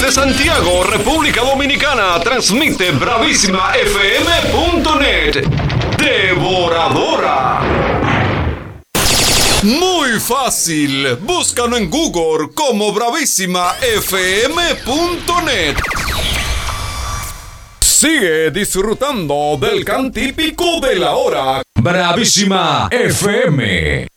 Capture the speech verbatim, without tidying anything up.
Desde Santiago, República Dominicana, transmite bravísima f m punto net. Devoradora. Muy fácil. Búscalo en Google como bravísima f m punto net. Sigue disfrutando del cantípico de la hora. Bravísima F M.